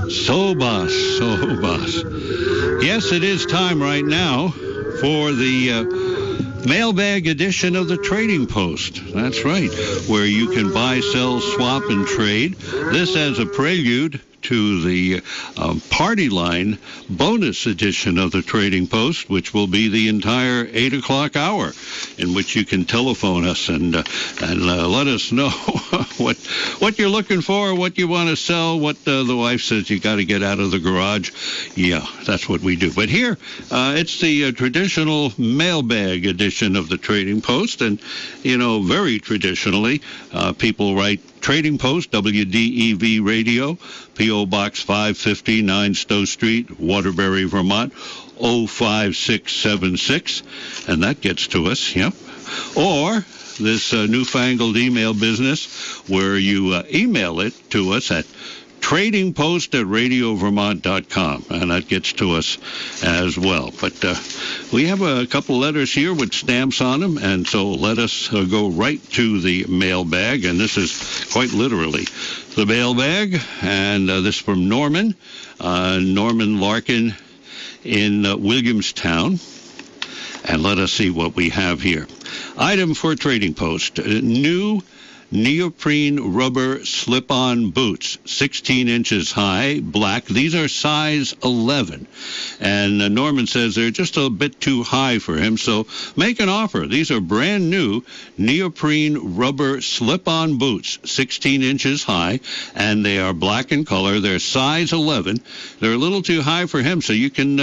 Sobas. Yes, it is time right now for the mailbag edition of the Trading Post. That's right, where you can buy, sell, swap, and trade. This as a prelude to the party line bonus edition of the Trading Post, which will be the entire 8 o'clock hour, in which you can telephone us and let us know what you're looking for, what you want to sell, what the wife says you got to get out of the garage. Yeah, that's what we do. But here, it's the traditional mailbag edition of the Trading Post, and, very traditionally, people write Trading Post, WDEV Radio, P.O. Box 559, Stowe Street, Waterbury, Vermont, 05676, and that gets to us, yep. Or this newfangled email business where you email it to us at tradingpost@radiovermont.com, and that gets to us as well. But we have a couple letters here with stamps on them, and so let us go right to the mailbag, and this is quite literally the mailbag, and this from Norman Larkin in Williamstown, and let us see what we have here. Item for Trading Post, new neoprene rubber slip-on boots, 16 inches high, black. These are size 11. And Norman says they're just a bit too high for him, so make an offer. These are brand new neoprene rubber slip-on boots, 16 inches high, and they are black in color. They're size 11. They're a little too high for him, so you can